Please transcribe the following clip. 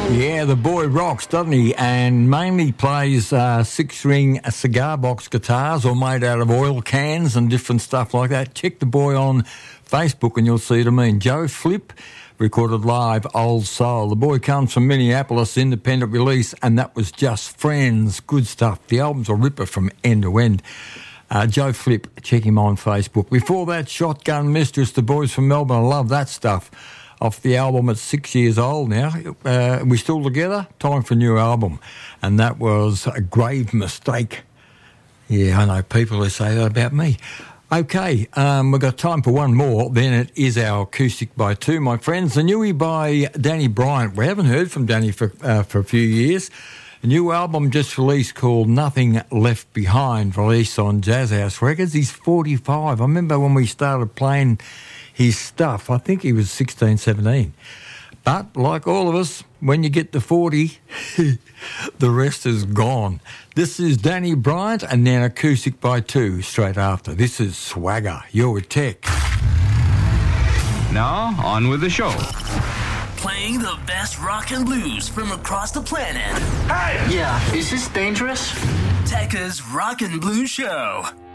Yeah, the boy rocks, doesn't he? And mainly plays six-string cigar box guitars, all made out of oil cans and different stuff like that. Check the boy on Facebook and you'll see what I mean. Joe Flip recorded live Old Soul. The boy comes from Minneapolis, independent release, and that was Just Friends. Good stuff. The album's a ripper from end to end. Joe Flip, check him on Facebook. Before that, Shotgun Mistress, the boys from Melbourne. I love that stuff. Off the album at 6 years old now. We still together? Time for a new album. And that was A Grave Mistake. Yeah, I know people who say that about me. Okay, we've got time for one more. Then it is our acoustic by two, my friends. The newie by Danny Bryant. We haven't heard from Danny for a few years. A new album just released called Nothing Left Behind, released on Jazz House Records. He's 45. I remember when we started playing his stuff, I think he was 16, 17. But like all of us, when you get to 40, the rest is gone. This is Danny Bryant and then acoustic by two straight after. This is Swagger. You're with Tech. Now, on with the show. Playing the best rock and blues from across the planet. Hey! Yeah, is this dangerous? Tekka's Rock and Blues Show.